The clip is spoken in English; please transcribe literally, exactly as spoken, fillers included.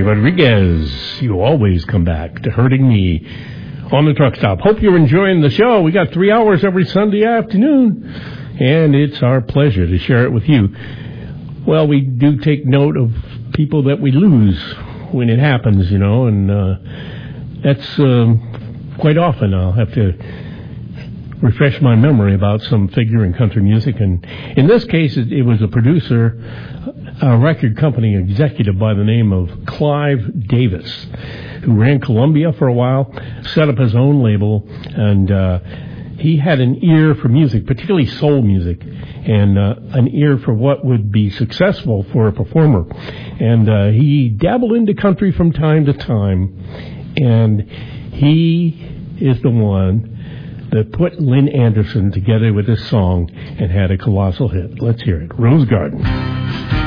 Rodriguez, you always come back to Hurting Me on the Truck Stop. Hope you're enjoying the show. We got three hours every Sunday afternoon, and it's our pleasure to share it with you. Well, we do take note of people that we lose when it happens, you know, and uh, that's um, quite often. I'll have to refresh my memory about some figure in country music, and in this case, it, it was a producer, a record company executive by the name of Clive Davis, who ran Columbia for a while, set up his own label, and uh, he had an ear for music, particularly soul music, and uh, an ear for what would be successful for a performer. And uh, he dabbled into country from time to time, and he is the one that put Lynn Anderson together with this song and had a colossal hit. Let's hear it. Rose Garden.